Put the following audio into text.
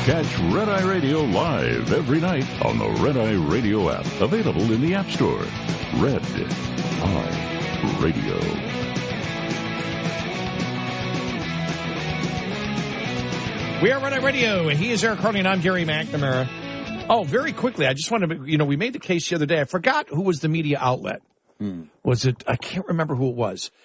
Catch Red Eye Radio live every night on the Red Eye Radio app, available in the App Store. Red Eye Radio. We are Red Eye Radio. He is Eric Carney, and I'm Gary McNamara. Oh, very quickly, I just wanted to, we made the case the other day. I forgot who was the media outlet. Was it, I can't remember who it was.